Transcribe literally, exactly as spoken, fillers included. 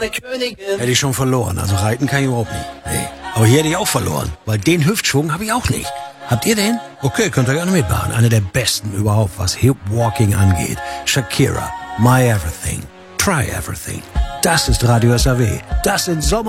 eine Königin. Hätte ich schon verloren, also reiten kann ich überhaupt nicht. Nee. Aber hier hätte ich auch verloren, weil den Hüftschwung habe ich auch nicht. Habt ihr den? Okay, könnt ihr gerne mitmachen. Eine der besten überhaupt, was Hip-Walking angeht. Shakira, My Everything, Try Everything. Das ist Radio S A W. Das sind Sommer...